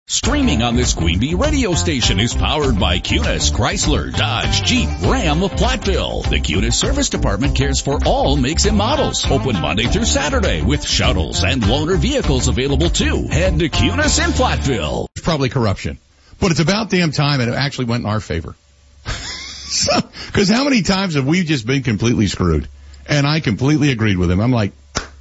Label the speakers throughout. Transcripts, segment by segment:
Speaker 1: Streaming on this Queen Bee radio station is powered by Cunis, Chrysler, Dodge, Jeep, Ram of Platteville. The Cunis Service Department cares for all makes and models. Open Monday through Saturday with shuttles and loaner vehicles available too. Head to Cunis in Platteville.
Speaker 2: It's probably corruption, but it's about damn time it actually went in our favor. Because how many times have we just been completely screwed? And I completely agreed with him. I'm like,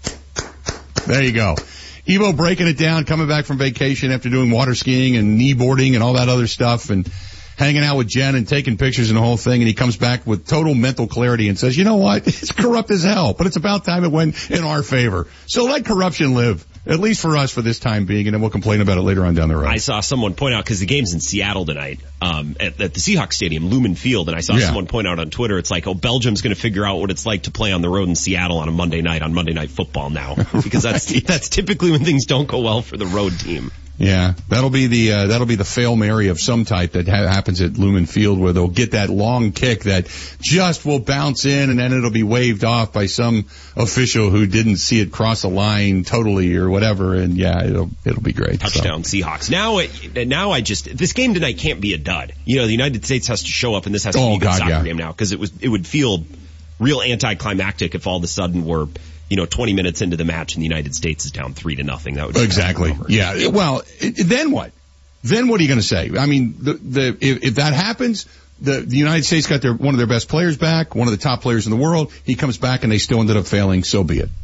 Speaker 2: there you go. Evo breaking it down, coming back from vacation after doing water skiing and kneeboarding and all that other stuff and hanging out with Jen and taking pictures and the whole thing. And he comes back with total mental clarity and says, you know what? It's corrupt as hell, but it's about time it went in our favor. So let corruption live, at least for us for this time being, and then we'll complain about it later on down the road.
Speaker 3: I saw someone point out, because the game's in Seattle tonight, at the Seahawks Stadium, Lumen Field, and I saw someone point out on Twitter, it's like, Belgium's going to figure out what it's like to play on the road in Seattle on a Monday night, on Monday Night Football now, because that's typically when things don't go well for the road team.
Speaker 2: Yeah, that'll be the Fail Mary of some type that happens at Lumen Field, where they'll get that long kick that just will bounce in and then it'll be waved off by some official who didn't see it cross a line totally or whatever, and yeah, it'll be great.
Speaker 3: Touchdown Seahawks. Now this game tonight can't be a dud. You know, the United States has to show up and this has to be a good soccer game now, because it would feel real anticlimactic if all of a sudden we're 20 minutes into the match and the United States is down 3-0. That would be
Speaker 2: exactly. Yeah. Well, then what? Then what are you going to say? I mean, if that happens, the United States got one of their best players back, one of the top players in the world. He comes back and they still ended up failing. So be it.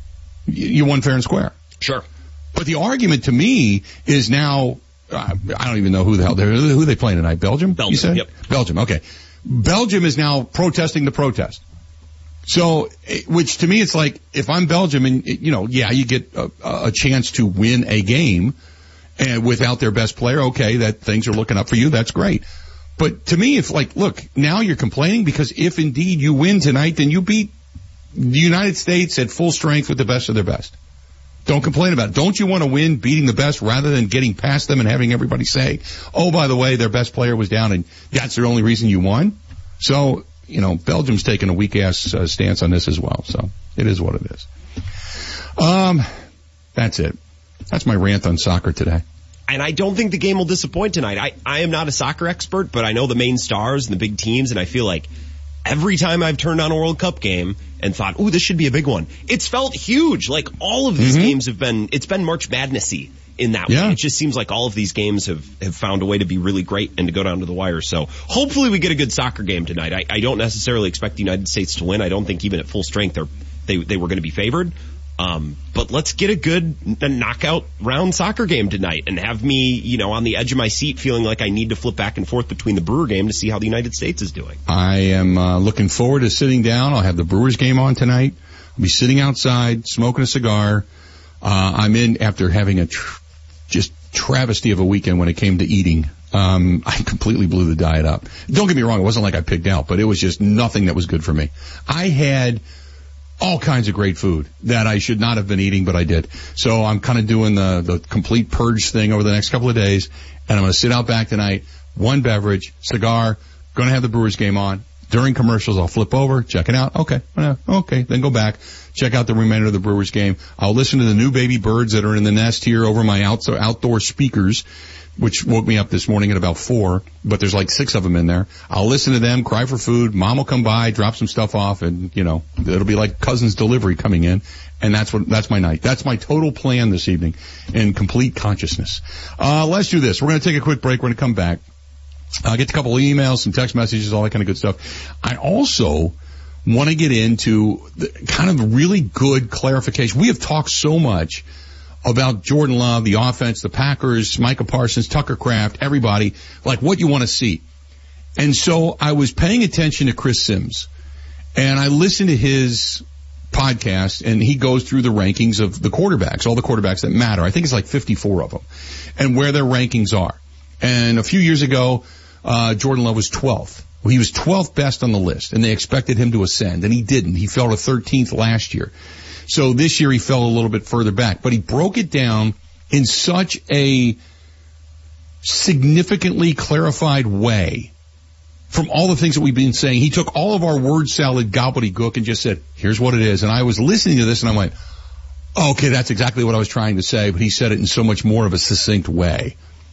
Speaker 2: You won fair and square.
Speaker 3: Sure.
Speaker 2: But the argument to me is now, I don't even know who they playing tonight. Belgium?
Speaker 3: Belgium.
Speaker 2: You said?
Speaker 3: Yep.
Speaker 2: Belgium. Okay. Belgium is now protesting the protest. So, which to me, it's like, if I'm Belgium and, you get a chance to win a game and without their best player, okay, that things are looking up for you, that's great. But to me, if look, now you're complaining because if indeed you win tonight, then you beat the United States at full strength with the best of their best. Don't complain about it. Don't you want to win beating the best rather than getting past them and having everybody say, oh, by the way, their best player was down and that's the only reason you won? So, Belgium's taking a weak-ass stance on this as well, so it is what it is. That's it. That's my rant on soccer today.
Speaker 3: And I don't think the game will disappoint tonight. I am not a soccer expert, but I know the main stars and the big teams, and I feel like every time I've turned on a World Cup game and thought, ooh, this should be a big one, it's felt huge. Like, all of these games it's been March Madness-y in that way. It just seems like all of these games have found a way to be really great and to go down to the wire. So hopefully we get a good soccer game tonight. I don't necessarily expect the United States to win. I don't think even at full strength they were going to be favored. But let's get a good knockout round soccer game tonight and have me, on the edge of my seat feeling like I need to flip back and forth between the Brewer game to see how the United States is doing. I am
Speaker 2: looking forward to sitting down. I'll have the Brewers game on tonight. I'll be sitting outside, smoking a cigar. I'm in after having a just travesty of a weekend when it came to eating. I completely blew the diet up. Don't get me wrong, it wasn't like I pigged out, but it was just nothing that was good for me. I had all kinds of great food that I should not have been eating, but I did. So I'm kind of doing the complete purge thing over the next couple of days, and I'm going to sit out back tonight, one beverage, cigar, going to have the Brewers game on. During commercials, I'll flip over, check it out. Okay, then go back, check out the remainder of the Brewers game. I'll listen to the new baby birds that are in the nest here over my outdoor speakers, which woke me up this morning at about 4, but there's like 6 of them in there. I'll listen to them, cry for food. Mom will come by, drop some stuff off, and, it'll be like cousin's delivery coming in. And that's my night. That's my total plan this evening in complete consciousness. Let's do this. We're going to take a quick break. We're going to come back. I'll get a couple of emails, some text messages, all that kind of good stuff. I also want to get into the kind of really good clarification. We have talked so much about Jordan Love, the offense, the Packers, Micah Parsons, Tucker Kraft, everybody, like what you want to see. And so I was paying attention to Chris Sims, and I listened to his podcast, and he goes through the rankings of the quarterbacks, all the quarterbacks that matter. I think it's like 54 of them, and where their rankings are. And a few years ago, Jordan Love was 12th. Well, he was 12th best on the list, and they expected him to ascend, and he didn't. He fell to 13th last year. So this year he fell a little bit further back, but he broke it down in such a significantly clarified way from all the things that we've been saying. He took all of our word salad gobbledygook and just said, here's what it is. And I was listening to this and I went, okay, that's exactly what I was trying to say, but he said it in so much more of a succinct way.